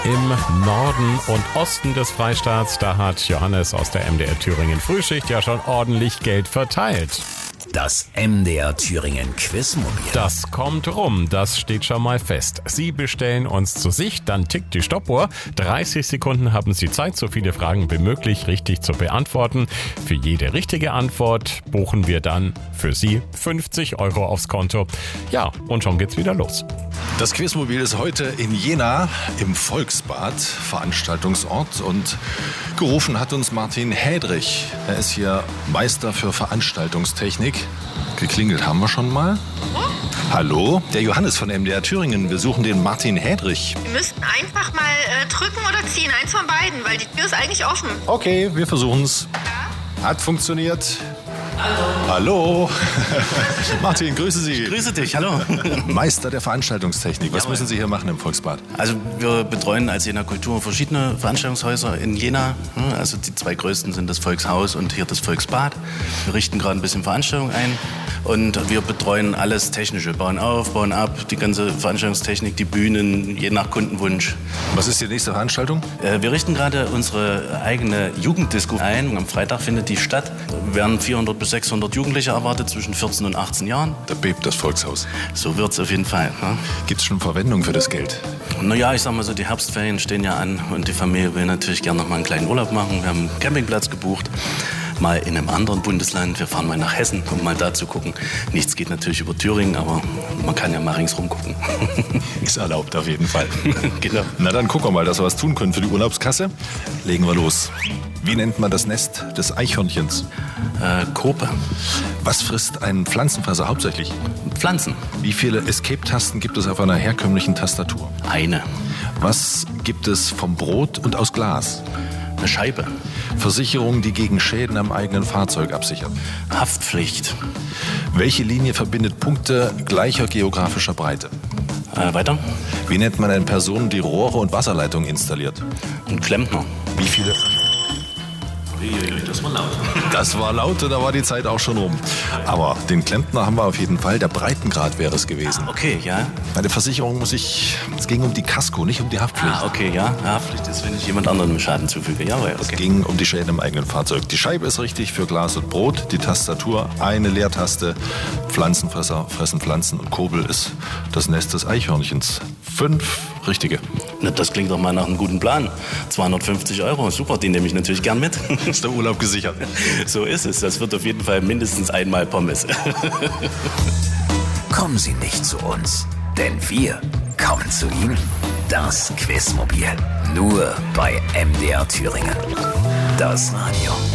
Im Norden und Osten des Freistaats, da hat Johannes aus der MDR Thüringen Frühschicht ja schon ordentlich Geld verteilt. Das MDR Thüringen Quizmobil. Das kommt rum, das steht schon mal fest. Sie bestellen uns zu sich, dann tickt die Stoppuhr. 30 Sekunden haben Sie Zeit, so viele Fragen wie möglich richtig zu beantworten. Für jede richtige Antwort buchen wir dann für Sie 50 € aufs Konto. Ja, und schon geht's wieder los. Das Quizmobil ist heute in Jena im Volksbad, Veranstaltungsort, und gerufen hat uns Martin Hädrich. Er ist hier Meister für Veranstaltungstechnik. Geklingelt haben wir schon mal. Hallo, der Johannes von MDR Thüringen. Wir suchen den Martin Hädrich. Wir müssten einfach mal drücken oder ziehen, eins von beiden, weil die Tür ist eigentlich offen. Okay, wir versuchen's. Hat funktioniert. Hallo. Martin, grüße Sie. Grüße dich, hallo. Meister der Veranstaltungstechnik. Was müssen Sie hier machen im Volksbad? Also wir betreuen als Jena Kultur verschiedene Veranstaltungshäuser in Jena. Also die zwei größten sind das Volkshaus und hier das Volksbad. Wir richten gerade ein bisschen Veranstaltungen ein. Und wir betreuen alles Technische, bauen auf, bauen ab, die ganze Veranstaltungstechnik, die Bühnen, je nach Kundenwunsch. Was ist die nächste Veranstaltung? Wir richten gerade unsere eigene Jugenddisco ein. Am Freitag findet die statt. Wir werden 400 bis 600 Jugendliche erwartet zwischen 14 und 18 Jahren. Da bebt das Volkshaus. So wird's auf jeden Fall. Ja. Gibt es schon Verwendung für das Geld? Naja, ich sag mal so, die Herbstferien stehen ja an und die Familie will natürlich gerne noch mal einen kleinen Urlaub machen. Wir haben einen Campingplatz gebucht. Mal in einem anderen Bundesland. Wir fahren mal nach Hessen, um mal da zu gucken. Nichts geht natürlich über Thüringen, aber man kann ja mal ringsrum gucken. Ist erlaubt auf jeden Fall. Genau. Na dann gucken wir mal, dass wir was tun können für die Urlaubskasse. Legen wir los. Wie nennt man das Nest des Eichhörnchens? Kope. Was frisst ein Pflanzenfresser hauptsächlich? Pflanzen. Wie viele Escape-Tasten gibt es auf einer herkömmlichen Tastatur? Eine. Was gibt es vom Brot und aus Glas? Eine Scheibe. Versicherung, die gegen Schäden am eigenen Fahrzeug absichert. Haftpflicht. Welche Linie verbindet Punkte gleicher geografischer Breite? Weiter. Wie nennt man eine Person, die Rohre und Wasserleitungen installiert? Ein Klempner. Wie viele? Das war laut. Das war laut und da war die Zeit auch schon rum. Aber den Klempner haben wir auf jeden Fall. Der Breitengrad wäre es gewesen. Okay, ja. Bei der Versicherung es ging um die Kasko, nicht um die Haftpflicht. Okay, ja. Haftpflicht ist, wenn ich jemand anderem Schaden zufüge. Ja, okay. Es ging um die Schäden im eigenen Fahrzeug. Die Scheibe ist richtig für Glas und Brot. Die Tastatur, eine Leertaste. Pflanzenfresser fressen Pflanzen und Kobel ist das Nest des Eichhörnchens. 5 richtige. Na, das klingt doch mal nach einem guten Plan. 250 €, super, den nehme ich natürlich gern mit. Ist der Urlaub gesichert? So ist es. Das wird auf jeden Fall mindestens einmal Pommes. Kommen Sie nicht zu uns, denn wir kommen zu Ihnen. Das Quizmobil. Nur bei MDR Thüringen. Das Radio.